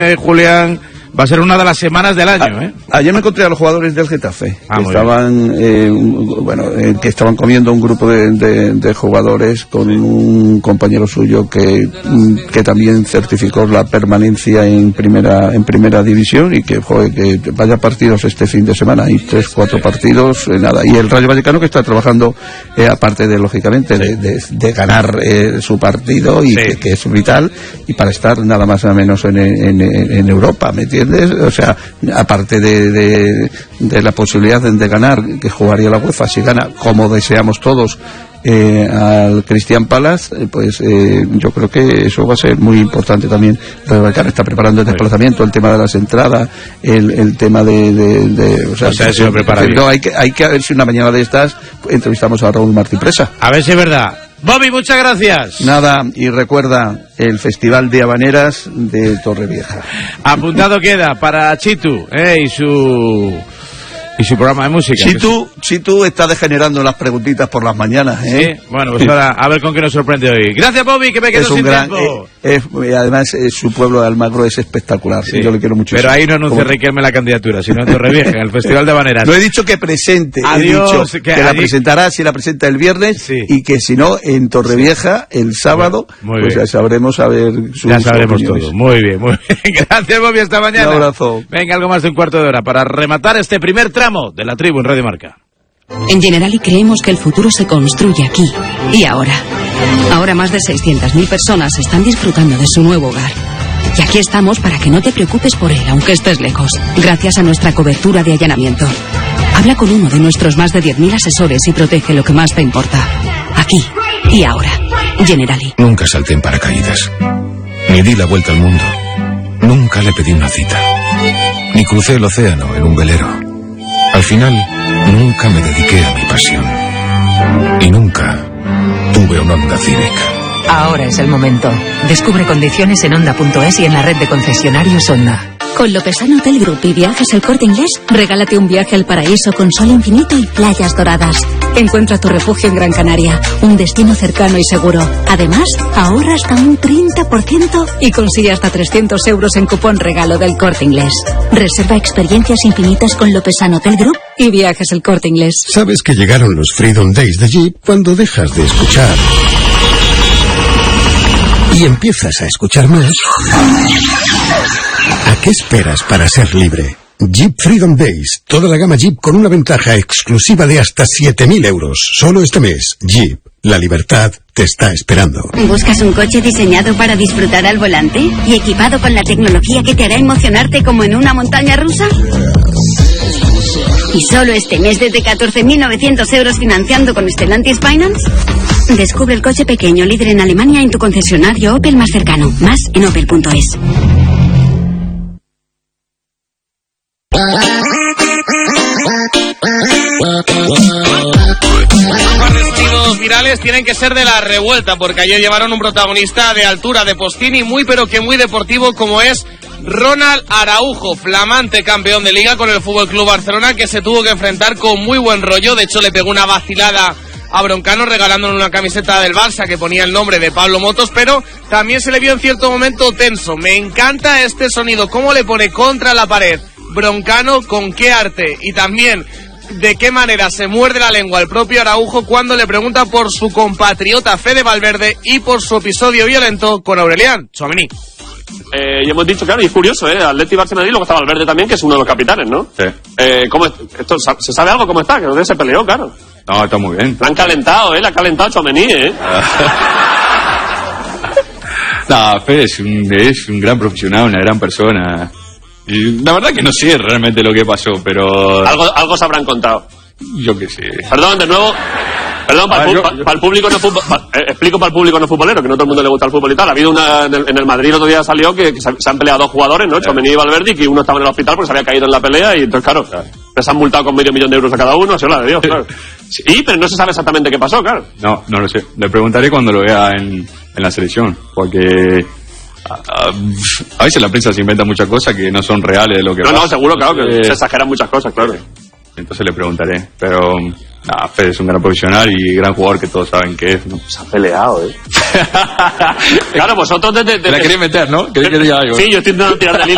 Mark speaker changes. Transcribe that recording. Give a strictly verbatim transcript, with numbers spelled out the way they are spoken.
Speaker 1: Eh, Julián, va a ser una de las semanas del año, ¿eh?
Speaker 2: Ayer me encontré a los jugadores del Getafe,
Speaker 1: ah,
Speaker 2: que estaban, eh, bueno, eh, que estaban comiendo un grupo de, de, de jugadores con un compañero suyo que, que también certificó la permanencia en primera, en primera división y que, joder, que vaya partidos este fin de semana, hay tres, cuatro partidos, eh, nada, y el Rayo Vallecano que está trabajando, eh, aparte de, lógicamente, sí. de, de, de ganar eh, su partido y sí. que, que es vital, y para estar nada más o menos en, en, en Europa, ¿me entiendes? O sea, aparte de De, de la posibilidad de, de ganar, que jugaría la UEFA si gana, como deseamos todos, eh, al Crystal Palace, eh, pues eh, yo creo que eso va a ser muy importante también. El Vallecano está preparando el desplazamiento, el tema de las entradas, el, el tema de, de, de o sea,
Speaker 1: o sea eso lo prepara bien.
Speaker 2: No, hay que hay que ver si una mañana de estas entrevistamos a Raúl Martín Presa.
Speaker 1: A ver si es verdad. Bobby, muchas gracias.
Speaker 2: Nada, y recuerda el Festival de Habaneras de Torrevieja.
Speaker 1: Apuntado queda para Chitu, eh, y su y su programa de música.
Speaker 2: Chitu, Chitu está degenerando las preguntitas por las mañanas, ¿eh?
Speaker 1: Sí, bueno, pues ahora a ver con qué nos sorprende hoy. Gracias, Bobby, que me quedo
Speaker 2: es un
Speaker 1: sin
Speaker 2: gran,
Speaker 1: tiempo.
Speaker 2: Eh, es, además, eh, su pueblo de Almagro es espectacular. Sí. Yo le quiero mucho.
Speaker 1: Pero ahí no anuncia Riquelme la candidatura, sino en Torrevieja, en el Festival de Habaneras.
Speaker 2: No he dicho que presente,
Speaker 1: Adiós,
Speaker 2: he dicho que,
Speaker 1: que
Speaker 2: la presentará, si la presenta el viernes, sí. y que si no, en Torrevieja, sí. el sábado, bueno, pues bien. ya sabremos a ver sus
Speaker 1: Ya sabremos opiniones. Todo. Muy bien, muy bien. Gracias, Bobby, hasta mañana.
Speaker 2: Un abrazo.
Speaker 1: Venga, algo más de un cuarto de hora para rematar este primer tramo de la tribu en Radio Marca.
Speaker 3: En Generali creemos que el futuro se construye aquí y ahora. Ahora más de seiscientas mil personas están disfrutando de su nuevo hogar. Y aquí estamos para que no te preocupes por él, aunque estés lejos, gracias a nuestra cobertura de allanamiento. Habla con uno de nuestros más de diez mil asesores y protege lo que más te importa. Aquí y ahora. Generali.
Speaker 4: Nunca salté en paracaídas. Ni di la vuelta al mundo. Nunca le pedí una cita. Ni crucé el océano en un velero. Al final, nunca me dediqué a mi pasión. Y nunca tuve un Honda Civic.
Speaker 5: Ahora es el momento. Descubre condiciones en Honda punto es y en la red de concesionarios Honda.
Speaker 6: Con Lopesano Hotel Group y Viajes El Corte Inglés, regálate un viaje al paraíso con sol infinito y playas doradas. Encuentra tu refugio en Gran Canaria, un destino cercano y seguro. Además, ahorra hasta un treinta por ciento y consigue hasta trescientos euros en cupón regalo del Corte Inglés. Reserva experiencias infinitas con Lopesano Hotel Group y Viajes El Corte Inglés.
Speaker 7: Sabes que llegaron los Freedom Days de Jeep cuando dejas de escuchar y empiezas a escuchar más. ¿A qué esperas para ser libre? Jeep Freedom Days. Toda la gama Jeep con una ventaja exclusiva de hasta siete mil euros. Solo este mes. Jeep. La libertad te está esperando.
Speaker 8: ¿Buscas un coche diseñado para disfrutar al volante y equipado con la tecnología que te hará emocionarte como en una montaña rusa? ¿Y solo este mes desde catorce mil novecientos euros financiando con Stellantis Finance? Descubre el coche pequeño líder en Alemania en tu concesionario Opel más cercano. Más en opel punto es.
Speaker 9: Los destinos virales tienen que ser de la revuelta, porque ayer llevaron un protagonista de altura de Postini, muy pero que muy deportivo, como es Ronald Araujo, flamante campeón de liga con el F C Barcelona, que se tuvo que enfrentar con muy buen rollo. De hecho, le pegó una vacilada a Broncano regalándole una camiseta del Barça que ponía el nombre de Pablo Motos, pero también se le vio en cierto momento tenso. Me encanta este sonido, cómo le pone contra la pared Broncano, con qué arte, y también de qué manera se muerde la lengua el propio Araujo cuando le pregunta por su compatriota Fede Valverde y por su episodio violento con Aurelian Tchouaméni.
Speaker 10: Eh, y hemos dicho, claro, y es curioso, ¿eh? Atleti, Barça, Madrid, luego está Valverde también, que es uno de los capitanes, ¿no?
Speaker 11: Sí.
Speaker 10: Eh, ¿cómo es? Esto, ¿se sabe algo cómo está? Que no se peleó, claro.
Speaker 11: No, está muy bien.
Speaker 10: La han calentado, ¿eh? La ha calentado Tchouaméni, ¿eh?
Speaker 11: No, Fede es un, es un gran profesional, una gran persona. Y la verdad que no sé realmente lo que pasó, pero...
Speaker 10: Algo, algo se habrán contado.
Speaker 11: Yo qué sé.
Speaker 10: Perdón, de nuevo... Perdón, para, ver, el, yo, pa, yo... para el público no fútbol, pa, eh, explico para el público no futbolero, que no todo el mundo le gusta el fútbol y tal. Ha habido una, en el, en el Madrid el otro día salió que, que se, se han peleado dos jugadores, ¿no? Tchouaméni y Valverde, y que uno estaba en el hospital porque se había caído en la pelea, y entonces, claro, claro. les han multado con medio millón de euros a cada uno, así la de Dios, claro. Sí, pero no se sabe exactamente qué pasó, claro.
Speaker 11: No, no lo sé. Le preguntaré cuando lo vea en, en la selección, porque... A, a, a veces la prensa se inventa muchas cosas que no son reales de lo que
Speaker 10: No,
Speaker 11: pasa.
Speaker 10: no, seguro, claro, que eh, se exageran muchas cosas, claro.
Speaker 11: Entonces le preguntaré, pero... Nah, Fede es un gran profesional y gran jugador que todos saben que es, ¿no?
Speaker 10: Se ha peleado, ¿eh? Claro, vosotros desde... De, de,
Speaker 11: la queréis meter, ¿no? ¿Queréis que diga algo?
Speaker 10: Sí, yo estoy intentando tirar del hilo,